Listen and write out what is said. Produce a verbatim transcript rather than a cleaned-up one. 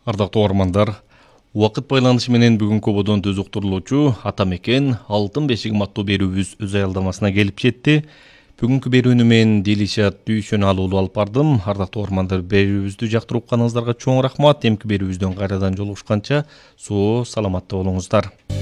Ардактуу угармандар, убакыт байланышы менен бүгүнкү ободон сөз уктурулуучу Ата Мекен Алтын бешигим аттуу берүүбүз өз аялдамасына келип жетти. Бүгүнкү берүүнү мен Дилишат Дүйшөн алуулу алып бардым. Ардактуу угармандар, берүүбүздү жактырып укканыңыздарга чоң рахмат. Эмки берүүбүздөн кайрадан жолугушканча соо саламатта болуңуздар.